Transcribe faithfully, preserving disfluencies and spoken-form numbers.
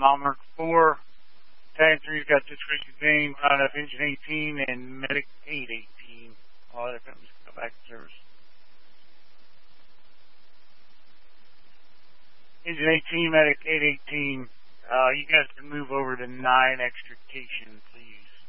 mile marker four. Tag three's got Discretion Thing, round up Engine eighteen, and Medic eight eighteen. All other companies can go back to service. Engine eighteen, Medic eight eighteen. Uh, you guys can move over to nine extrication, please.